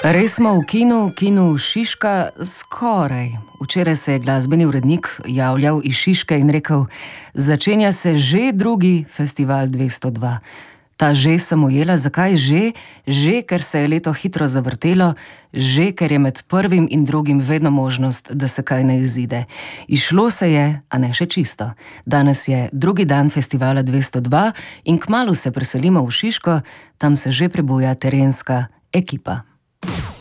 Res smo v kinu Šiška skoraj. Včeraj se je glasbeni urednik javljal iz Šiške in rekel: začenja se že drugi festival 202. Ta že sem ujela, zakaj že? Že, ker se je leto hitro zavrtelo, že, ker je med prvim in drugim vedno možnost, da se kaj ne izide. Izšlo se je, a ne še čisto. Danes je drugi dan festivala 202 in kmalu se preselimo v Šiško, tam se že prebuja terenska ekipa.